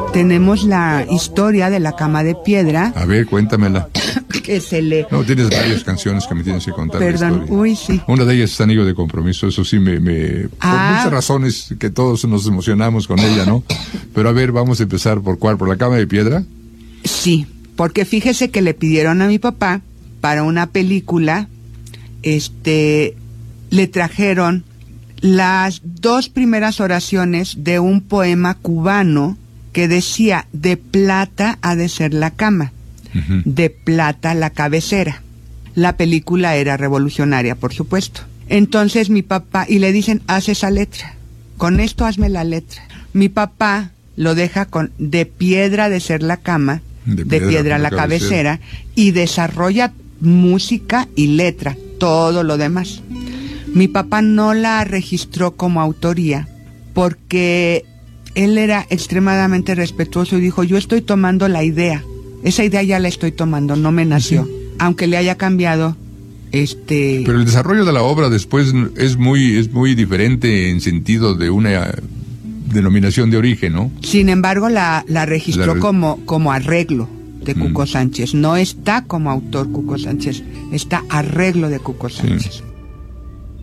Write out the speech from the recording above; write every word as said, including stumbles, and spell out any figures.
tenemos la historia de la cama de piedra. A ver, cuéntamela. Que se le... No, tienes varias canciones que me tienes que contar. Perdón, uy, sí. Una de ellas es Anillo de Compromiso, eso sí me... me ah. Por muchas razones que todos nos emocionamos con ella, ¿no? Pero a ver, vamos a empezar por ¿cuál? ¿Por la cama de piedra? Sí, porque fíjese que le pidieron a mi papá para una película, este, le trajeron las dos primeras oraciones de un poema cubano que decía: de plata ha de ser la cama, uh-huh. de plata la cabecera. La película era revolucionaria, por supuesto. Entonces mi papá, y le dicen, haz esa letra, con esto hazme la letra. Mi papá lo deja con de piedra de ser la cama, de piedra, de piedra la cabecera, cabecera, y desarrolla música y letra, todo lo demás. Mi papá no la registró como autoría porque él era extremadamente respetuoso y dijo, yo estoy tomando la idea, esa idea ya la estoy tomando, no me nació, sí. Aunque le haya cambiado, este... Pero el desarrollo de la obra después es muy, es muy diferente en sentido de una denominación de origen, ¿no? Sin embargo, la, la registró la re... como, como arreglo de Cuco mm. Sánchez, no está como autor Cuco Sánchez, está arreglo de Cuco Sánchez. Sí.